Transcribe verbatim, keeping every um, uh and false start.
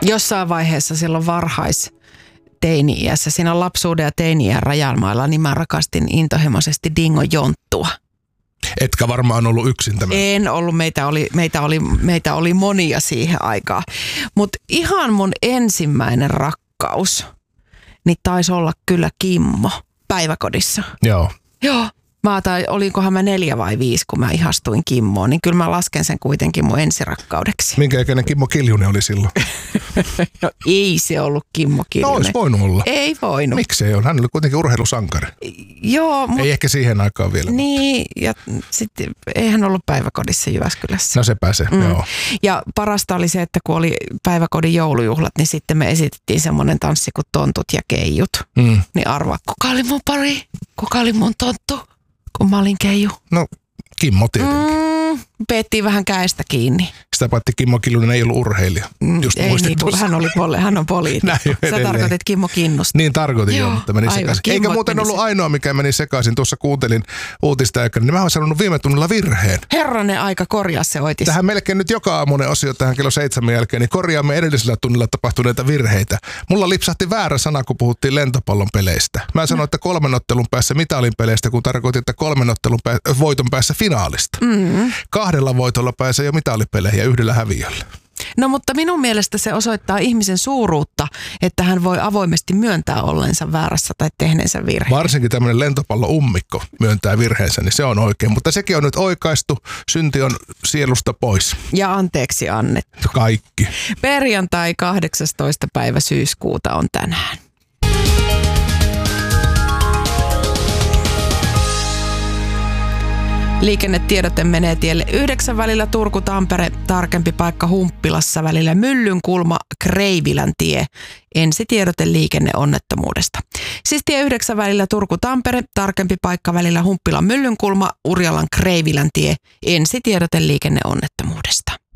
Jossain vaiheessa silloin varhais teini-iässä, siinä lapsuuden ja teini-iän rajamailla, niin mä rakastin intohimoisesti Dingo Jonttua. Etkä varmaan ollut yksin tämän. En ollut, meitä oli, meitä oli, meitä oli monia siihen aikaan. Mutta ihan mun ensimmäinen rakkaus, niin taisi olla kyllä Kimmo päiväkodissa. Joo. Joo. Mä tai olinkohan mä neljä vai viisi, kun mä ihastuin Kimmoon, niin kyllä mä lasken sen kuitenkin mun ensirakkaudeksi. Minkä ikäinen Kimmo Kiljunen oli silloin? No ei se ollut Kimmo Kiljunen. No olisi voinut olla. Ei voinut. Miksei ole? Hän oli kuitenkin urheilusankari. Joo. Mut, ei ehkä siihen aikaan vielä. Niin, ja sitten ei hän ollut päiväkodissa Jyväskylässä. No se pääsee, mm. joo. Ja parasta oli se, että kun oli päiväkodin joulujuhlat, niin sitten me esitettiin semmoinen tanssi kuin Tontut ja Keijut. Mm. Niin arvaa, kuka oli mun pari? Kuka oli mun tonttu? Kun mä olin Keiju. No, Kimmo tietenkin. Mm, peettiin vähän käestä kiinni. Sitä paitsi Kimmo Kiljunen ei ollut urheilija. Mm, Just ei niin, hän, oli poli, hän on poliitikko. Sä tarkoitit Kimmo Kinnusta. Niin tarkoitin joo, mutta meni sekaisin. Eikä muuten ollut ainoa, mikä meni sekaisin. Tuossa kuuntelin uutista aikana, niin mä oon sanonut viime tunnilla virheen. Herranen aika, korjaa se Oitis. Tähän melkein nyt joka aamunen osio tähän kello seitsemän jälkeen, niin korjaamme edellisellä tunnilla tapahtuneita virheitä. Mulla lipsahti väärä sana, kun puhuttiin lentopallon peleistä. Mä sanoin, että kolmen ottelun päässä mitalin peleistä, kun tarkoitin, että kolmen ottelun pää- voiton päässä finaalista. Mm. Kahdella voitolla pääsee jo mitalipeleihin ja yhdellä häviöllä. No mutta minun mielestä se osoittaa ihmisen suuruutta, että hän voi avoimesti myöntää ollensa väärässä tai tehneensä virheen. Varsinkin tämmöinen lentopallo-ummikko myöntää virheensä, niin se on oikein. Mutta sekin on nyt oikaistu, synti on sielusta pois. Ja anteeksi annettu. Kaikki. Perjantai kahdeksastoista päivä syyskuuta on tänään. Liikennetiedote menee tielle yhdeksän välillä Turku-Tampere, tarkempi paikka Humppilassa välillä Myllynkulma, Kreivilän tie. Ensitiedote liikenneonnettomuudesta. Siis tie yhdeksän välillä Turku-Tampere, tarkempi paikka välillä Humppilan Myllynkulma, Urjalan Kreivilän tie. Ensitiedote liikenneonnettomuudesta.